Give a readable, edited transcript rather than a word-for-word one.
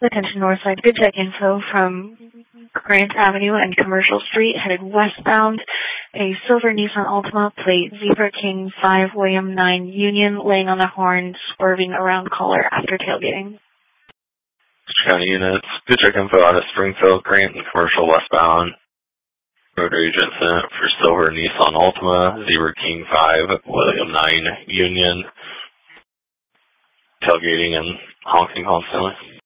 Attention Northside, good check info from Grant Avenue and Commercial Street, headed westbound. A silver Nissan Altima, plate Zebra King 5 William 9 Union, laying on the horn, swerving around caller after tailgating. County units, good check info out of Springfield, Grant and Commercial westbound. Road agent sent for silver Nissan Altima, Zebra King 5 William 9 Union, tailgating and honking constantly.